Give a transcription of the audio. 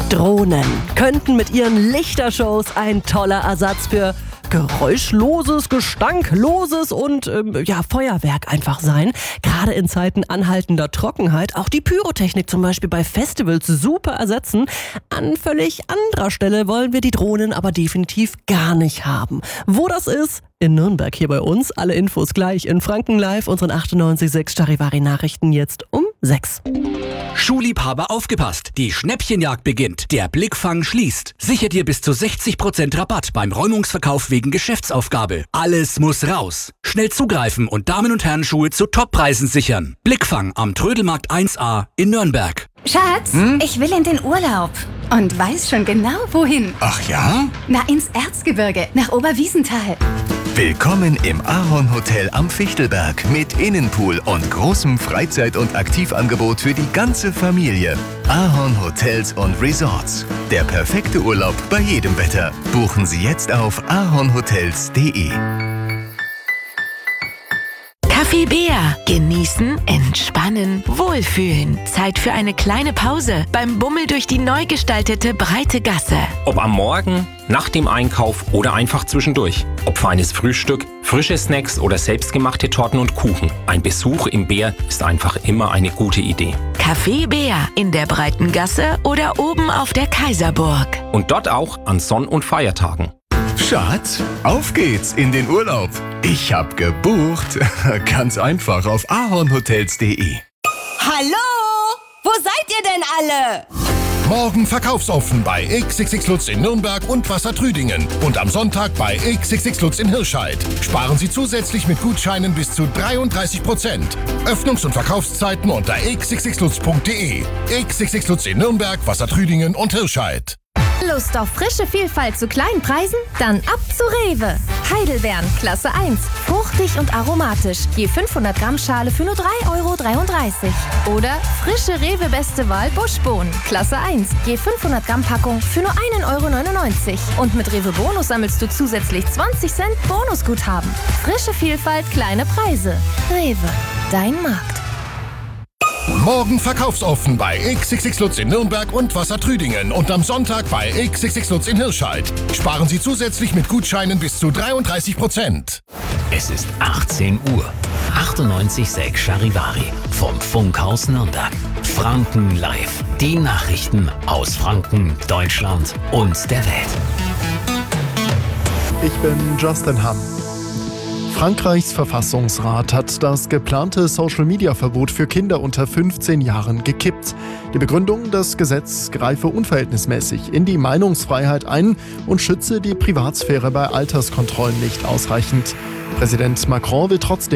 Drohnen könnten mit ihren Lichtershows ein toller Ersatz für geräuschloses, gestankloses und Feuerwerk einfach sein. Gerade in Zeiten anhaltender Trockenheit. Auch die Pyrotechnik zum Beispiel bei Festivals super ersetzen. An völlig anderer Stelle wollen wir die Drohnen aber definitiv gar nicht haben. Wo das ist? In Nürnberg hier bei uns. Alle Infos gleich in Franken Live, unseren 98.6 Charivari-Nachrichten jetzt um 6. Schuhliebhaber aufgepasst, die Schnäppchenjagd beginnt. Der Blickfang schließt. Sichert dir bis zu 60% Rabatt beim Räumungsverkauf wegen Geschäftsaufgabe. Alles muss raus. Schnell zugreifen und Damen- und Herrenschuhe zu Toppreisen sichern. Blickfang am Trödelmarkt 1a in Nürnberg. Schatz, ich will in den Urlaub und weiß schon genau wohin. Ach ja? Na, ins Erzgebirge, nach Oberwiesenthal. Willkommen im Ahorn Hotel am Fichtelberg mit Innenpool und großem Freizeit- und Aktivangebot für die ganze Familie. Ahorn Hotels und Resorts. Der perfekte Urlaub bei jedem Wetter. Buchen Sie jetzt auf ahornhotels.de. Kaffee Bär. Genießen, entspannen, wohlfühlen. Zeit für eine kleine Pause beim Bummel durch die neu gestaltete breite Gasse. Ob am Morgen, nach dem Einkauf oder einfach zwischendurch. Ob feines Frühstück, frische Snacks oder selbstgemachte Torten und Kuchen. Ein Besuch im Bär ist einfach immer eine gute Idee. Kaffee Bär in der breiten Gasse oder oben auf der Kaiserburg. Und dort auch an Sonn- und Feiertagen. Schatz, auf geht's in den Urlaub. Ich hab gebucht. Ganz einfach auf ahornhotels.de. Hallo? Wo seid ihr denn alle? Morgen verkaufsoffen bei XXX Lutz in Nürnberg und Wassertrüdingen. Und am Sonntag bei XXX Lutz in Hirscheid. Sparen Sie zusätzlich mit Gutscheinen bis zu 33%. Öffnungs- und Verkaufszeiten unter xxxlutz.de. XXX Lutz in Nürnberg, Wassertrüdingen und Hirscheid. Lust auf frische Vielfalt zu kleinen Preisen? Dann ab zu Rewe. Heidelbeeren, Klasse 1. Fruchtig und aromatisch. Je 500 Gramm Schale für nur 3,33 €. Oder frische Rewe Beste Wahl Buschbohnen, Klasse 1. Je 500 Gramm Packung für nur 1,99 €. Und mit Rewe Bonus sammelst du zusätzlich 20 Cent Bonusguthaben. Frische Vielfalt, kleine Preise. Rewe, dein Markt. Morgen verkaufsoffen bei XXX Lutz in Nürnberg und Wassertrüdingen und am Sonntag bei XXX Lutz in Hirscheid. Sparen Sie zusätzlich mit Gutscheinen bis zu 33%. Es ist 18 Uhr. 98.6 Charivari vom Funkhaus Nürnberg. Franken Live. Die Nachrichten aus Franken, Deutschland und der Welt. Ich bin Justin Hamm. Frankreichs Verfassungsrat hat das geplante Social-Media-Verbot für Kinder unter 15 Jahren gekippt. Die Begründung, das Gesetz greife unverhältnismäßig in die Meinungsfreiheit ein und schütze die Privatsphäre bei Alterskontrollen nicht ausreichend. Präsident Macron will trotzdem